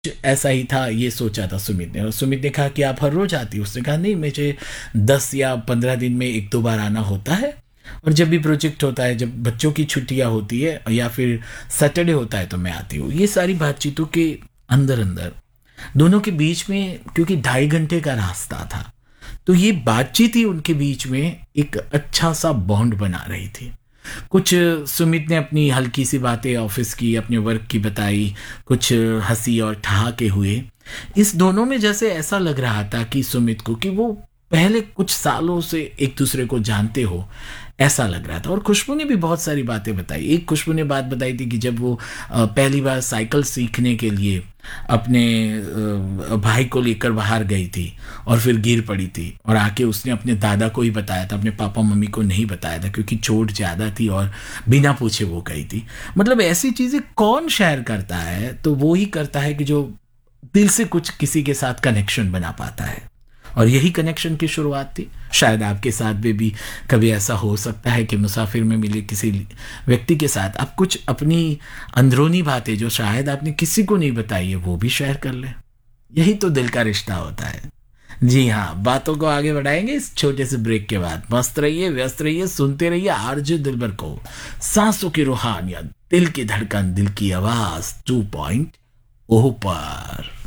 ऐसा ही था, ये सोचा था सुमित ने। और सुमित ने कहा कि आप हर रोज आती हो? उसने कहा नहीं, मुझे 10 या 15 दिन में एक दो बार आना होता है, और जब भी प्रोजेक्ट होता है, जब बच्चों की छुट्टियां होती है या फिर सैटरडे होता है तो मैं आती हूँ। ये सारी बातचीतों के अंदर अंदर दोनों के बीच में, क्योंकि 2.5 घंटे का रास्ता था, तो ये बातचीत ही उनके बीच में एक अच्छा सा बॉन्ड बना रही थी। कुछ सुमित ने अपनी हल्की सी बातें ऑफिस की, अपने वर्क की बताई, कुछ हंसी और ठहाके हुए। इस दोनों में जैसे ऐसा लग रहा था कि सुमित को कि वो पहले कुछ सालों से एक दूसरे को जानते हो, ऐसा लग रहा था। और खुशबू ने भी बहुत सारी बातें बताई। एक खुशबू ने बात बताई थी कि जब वो पहली बार साइकिल सीखने के लिए अपने भाई को लेकर बाहर गई थी और फिर गिर पड़ी थी, और आके उसने अपने दादा को ही बताया था, अपने पापा मम्मी को नहीं बताया था क्योंकि चोट ज़्यादा थी और बिना पूछे वो गई थी। मतलब ऐसी चीज़ें कौन शेयर करता है? तो वो ही करता है कि जो दिल से कुछ किसी के साथ कनेक्शन बना पाता है। और यही कनेक्शन की शुरुआत थी। शायद आपके साथ भी कभी ऐसा हो सकता है कि मुसाफिर में मिले किसी व्यक्ति के साथ आप कुछ अपनी अंदरूनी बातें जो शायद आपने किसी को नहीं बताई है वो भी शेयर कर लें। यही तो दिल का रिश्ता होता है। जी हाँ, बातों को आगे बढ़ाएंगे इस छोटे से ब्रेक के बाद। मस्त रहिए, व्यस्त रहिए, सुनते रहिए आरजे दिलबर को। सांसों की रूहानियत, दिल की धड़कन, दिल की आवाज 2.0 पर।